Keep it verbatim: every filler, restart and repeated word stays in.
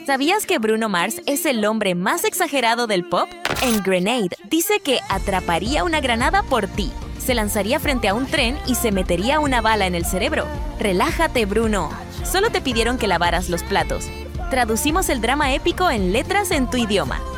¿Sabías que Bruno Mars es el hombre más exagerado del pop? En Grenade dice que atraparía una granada por ti, se lanzaría frente a un tren y se metería una bala en el cerebro. Relájate, Bruno. Solo te pidieron que lavaras los platos. Traducimos el drama épico en letras en tu idioma.